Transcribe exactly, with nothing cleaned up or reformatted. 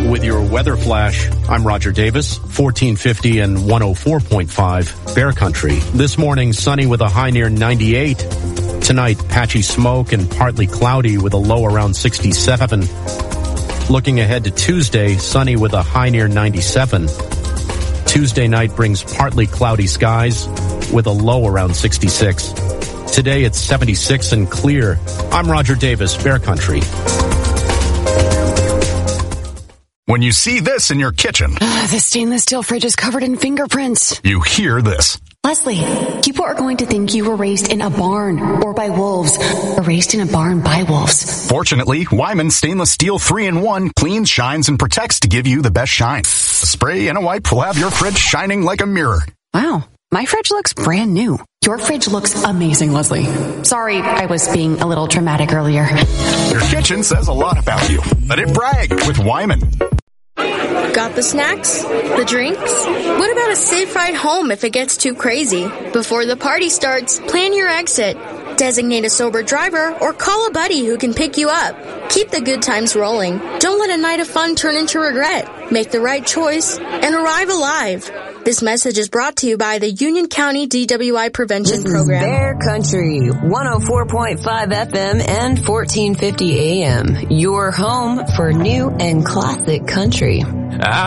with your weather flash. I'm Roger Davis, fourteen fifty and one oh four point five Bear Country. This morning, sunny with a high near ninety-eight. Tonight, patchy smoke and partly cloudy with a low around sixty-seven. Looking ahead to Tuesday, sunny with a high near ninety-seven. Tuesday night brings partly cloudy skies with a low around sixty-six. Today it's seventy-six and clear. I'm Roger Davis, Bear Country. When you see this in your kitchen, uh, the stainless steel fridge is covered in fingerprints. You hear this. Leslie, people are going to think you were raised in a barn or by wolves, or raised in a barn by wolves. Fortunately, Wyman Stainless Steel three in one cleans, shines, and protects to give you the best shine. A spray and a wipe will have your fridge shining like a mirror. Wow, my fridge looks brand new. Your fridge looks amazing, Leslie. Sorry, I was being a little dramatic earlier. Your kitchen says a lot about you. Let it brag with Wyman. Got the snacks? The drinks? What about a safe ride home if it gets too crazy? Before the party starts, plan your exit. Designate a sober driver or call a buddy who can pick you up. Keep the good times rolling. Don't let a night of fun turn into regret. Make the right choice and arrive alive. This message is brought to you by the Union County D W I Prevention this Program. Is Bear Country, one oh four point five F M and fourteen fifty A M. Your home for new and classic country.